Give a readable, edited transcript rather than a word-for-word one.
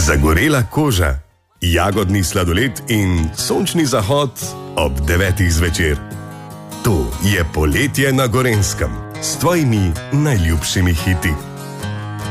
Zagorela koža, jagodni sladoled in sončni zahod ob 9. zvečer. To je poletje na Gorenjskem s tvojimi najljubšimi hiti.